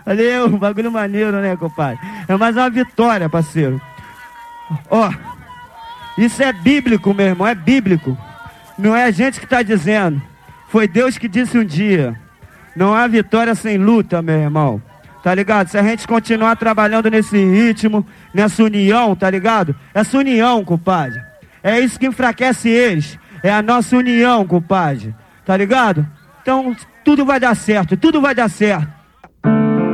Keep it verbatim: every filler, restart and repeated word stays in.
Valeu, um bagulho maneiro, né, compadre? É mais uma vitória, parceiro. Ó, isso é bíblico, meu irmão, é bíblico. Não é a gente que está dizendo. Foi Deus que disse um dia. Não há vitória sem luta, meu irmão. Tá ligado? Se a gente continuar trabalhando nesse ritmo, nessa união, tá ligado? Essa união, compadre. É isso que enfraquece eles. É a nossa união, compadre. Tá ligado? Então, tudo vai dar certo, tudo vai dar certo.